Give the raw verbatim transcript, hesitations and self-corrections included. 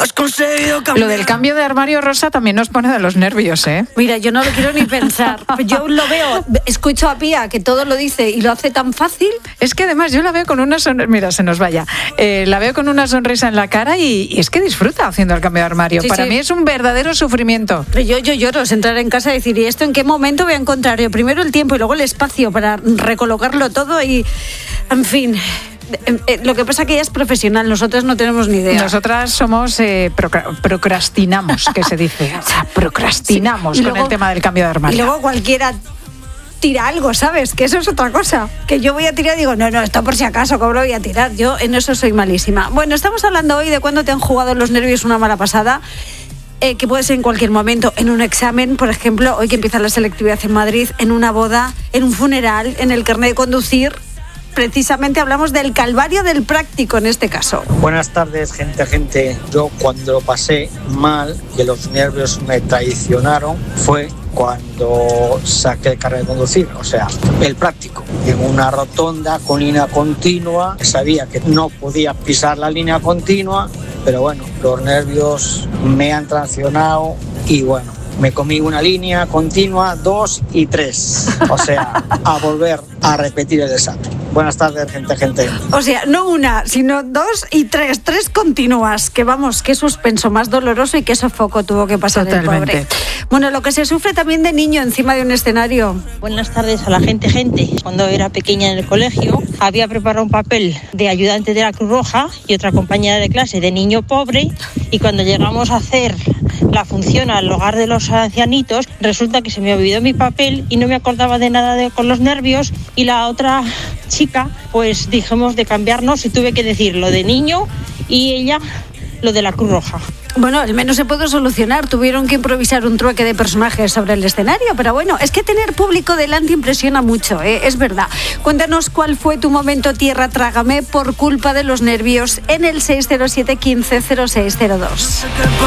Has conseguido cambiar. Lo del cambio de armario, Rosa, también nos pone de los nervios, ¿eh? Mira, yo no lo quiero ni pensar. Yo lo veo, escucho a Pía que todo lo dice y lo hace tan fácil. Es que además yo la veo con una sonrisa, mira, se nos vaya, eh, la veo con una sonrisa en la cara y, y es que disfruta haciendo el cambio de armario. Sí, Para sí. mí es un verdadero sufrimiento. Yo, yo lloro, es entrar en casa y decir, ¿y esto en qué momento voy a encontrar? Yo primero el tiempo y luego el espacio para recolocarlo todo y, en fin... Lo que pasa es que ella es profesional, nosotros no tenemos ni idea. Nosotras somos eh, procra- procrastinamos, que se dice. O sea, procrastinamos Sí. con luego, el tema del cambio de armario. Y luego cualquiera tira algo, ¿sabes? Que eso es otra cosa. Que yo voy a tirar y digo, no, no, esto por si acaso, ¿cómo lo voy a tirar? Yo en eso soy malísima. Bueno, estamos hablando hoy de cuándo te han jugado los nervios una mala pasada. Eh, que puede ser en cualquier momento, en un examen, por ejemplo, hoy que empieza la selectividad en Madrid, en una boda, en un funeral, en el carnet de conducir. Precisamente hablamos del calvario del práctico en este caso. Buenas tardes, gente, gente. Yo cuando lo pasé mal, que los nervios me traicionaron, fue cuando saqué el carnet de conducir, o sea, el práctico. En una rotonda con línea continua, sabía que no podía pisar la línea continua, pero bueno, los nervios me han traicionado y bueno, me comí una línea continua, dos y tres. O sea, a volver a repetir el desastre. Buenas tardes, gente, gente. O sea, no una, sino dos y tres, tres continuas. Que vamos, qué suspenso más doloroso y qué sofoco tuvo que pasar Totalmente. el pobre. Bueno, lo que se sufre también de niño encima de un escenario. Buenas tardes a la gente, gente. Cuando era pequeña en el colegio, había preparado un papel de ayudante de la Cruz Roja y otra compañera de clase de niño pobre, y cuando llegamos a hacer la función al hogar de los ancianitos, resulta que se me olvidó mi papel y no me acordaba de nada de, con los nervios, y la otra chica, pues dijimos de cambiarnos y tuve que decir lo de niño y ella lo de la Cruz Roja. Bueno, al menos se pudo solucionar. Tuvieron que improvisar un trueque de personajes sobre el escenario, pero bueno, es que tener público delante impresiona mucho, ¿eh? Es verdad. Cuéntanos cuál fue tu momento tierra trágame por culpa de los nervios en el seis cero siete, quince, cero seis cero dos.